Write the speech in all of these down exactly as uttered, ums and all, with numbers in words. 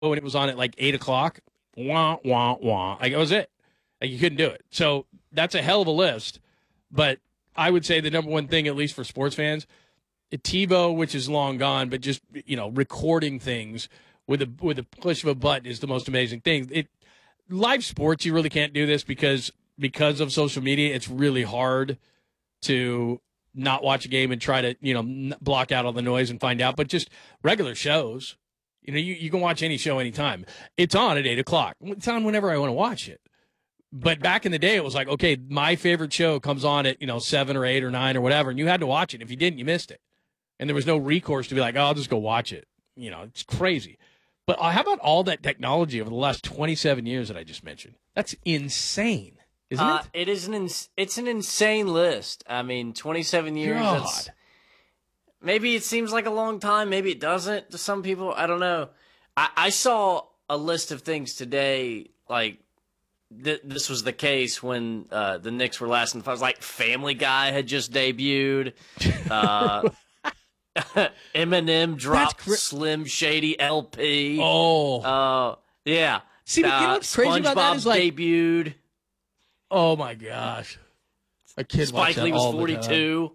when it was on at like eight o'clock, wah, wah, wah. Like, that was it. Like, you couldn't do it. So that's a hell of a list. But I would say the number one thing, at least for sports fans, TiVo, which is long gone, but just, you know, recording things with a with a push of a button is the most amazing thing. It live sports, you really can't do this because because of social media. It's really hard to not watch a game and try to, you know, block out all the noise and find out. But just regular shows, you know, you, you can watch any show anytime. It's on at eight o'clock. It's on whenever I want to watch it. But back in the day, it was like, okay, my favorite show comes on at, you know, seven or eight or nine or whatever, and you had to watch it. If you didn't, you missed it. And there was no recourse to be like, oh, I'll just go watch it. You know, it's crazy. But uh, how about all that technology over the last twenty-seven years that I just mentioned? That's insane, isn't uh, it? It is an ins- it's an insane list. I mean, twenty-seven years. God. That's, maybe it seems like a long time. Maybe it doesn't to some people. I don't know. I, I saw a list of things today. Like th- this was the case when uh, the Knicks were last in the finals. Like Family Guy had just debuted. Uh, Eminem dropped cra- Slim Shady L P. Oh, uh, yeah. See, but uh, you know what's crazy SpongeBob about that is like debuted. Oh my gosh, a kid Spike Lee was forty-two.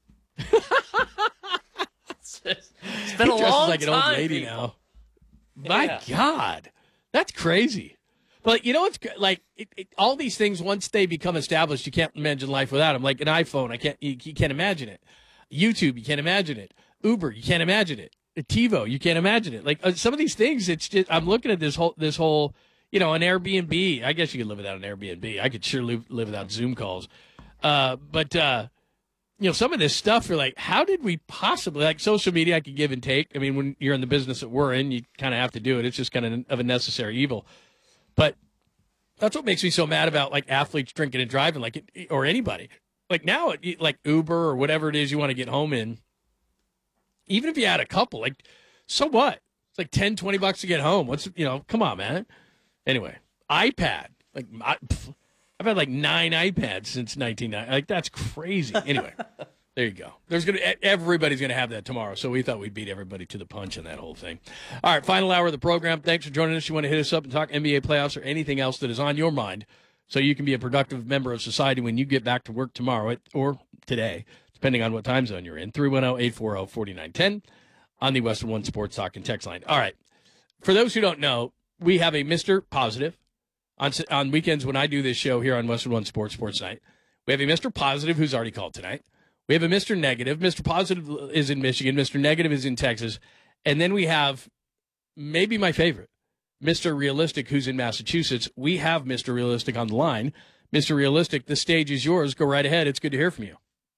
it's been a long like time. An old lady people. now. My yeah. God, that's crazy. But you know what's like it, it, all these things once they become established, you can't imagine life without them. Like an iPhone, I can't. You, you can't imagine it. YouTube, you can't imagine it. Uber, you can't imagine it. TiVo, you can't imagine it. Like uh, some of these things, it's just I'm looking at this whole this whole, you know, an Airbnb. I guess you could live without an Airbnb. I could sure live, live without Zoom calls. Uh, but uh, you know, some of this stuff, you're like, how did we possibly like social media? I could give and take. I mean, when you're in the business that we're in, you kind of have to do it. It's just kind of of a necessary evil. But that's what makes me so mad about like athletes drinking and driving, like or anybody. Like now, like Uber or whatever it is you want to get home in, even if you had a couple, like, so what? It's like ten, twenty bucks to get home. What's, you know, come on, man. Anyway, iPad. Like, I, I've had like nine iPads since nineteen ninety. Like, that's crazy. Anyway, there you go. There's gonna Everybody's going to have that tomorrow, so we thought we'd beat everybody to the punch on that whole thing. All right, final hour of the program. Thanks for joining us. You want to hit us up and talk N B A playoffs or anything else that is on your mind, so you can be a productive member of society when you get back to work tomorrow or today, depending on what time zone you're in. three one zero, eight four zero, four nine one zero on the Western One Sports Talk and Text line. All right. For those who don't know, we have a Mister Positive. On, on weekends when I do this show here on Western One Sports Sports Night, we have a Mister Positive who's already called tonight. We have a Mister Negative. Mister Positive is in Michigan. Mister Negative is in Texas. And then we have maybe my favorite, Mister Realistic, who's in Massachusetts. We have Mister Realistic on the line. Mister Realistic, the stage is yours. Go right ahead. It's good to hear from you.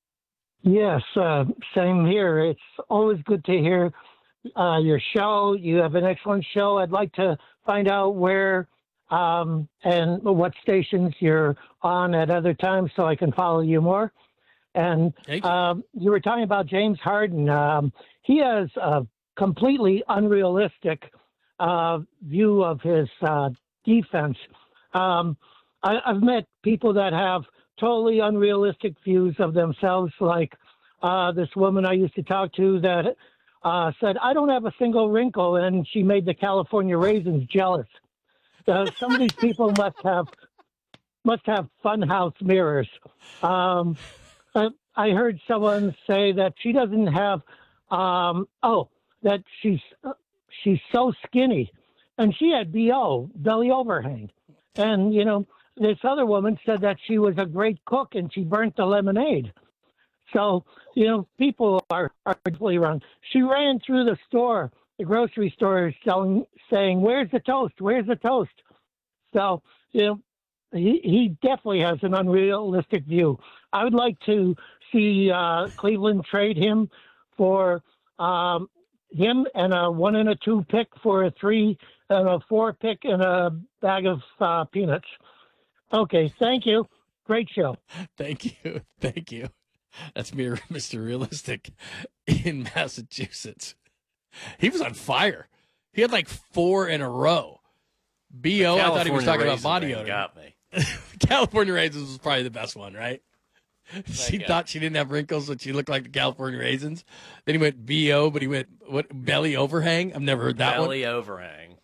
Yes, uh, same here. It's always good to hear uh, your show. You have an excellent show. I'd like to find out where um, and what stations you're on at other times so I can follow you more. And Thank you. Um, you were talking about James Harden. Um, he has a completely unrealistic uh, view of his uh, defense. Um, I, I've met people that have totally unrealistic views of themselves, like uh, this woman I used to talk to that uh, said, I don't have a single wrinkle, and she made the California Raisins jealous. Uh, some of these people must have must have funhouse mirrors. Um, I, I heard someone say that she doesn't have, um, oh, that she's uh, she's so skinny, and she had B O, belly overhang. And, you know, this other woman said that she was a great cook and she burnt the lemonade. So, you know, people are, are completely wrong. She ran through the store, the grocery store, selling, saying, where's the toast? Where's the toast? So, you know, he, he definitely has an unrealistic view. I would like to see uh, Cleveland trade him for um, him and a one and a two pick for a three and a four pick and a bag of uh, peanuts. Okay, thank you. Great show. Thank you. Thank you. That's me, Mister Realistic in Massachusetts. He was on fire. He had like four in a row. B O, I thought he was talking about body odor. Got me. California Raisins was probably the best one, right? She guess. thought she didn't have wrinkles, but she looked like the California Raisins. Then he went B O, but he went what belly overhang. I've never heard that Belly one. overhang.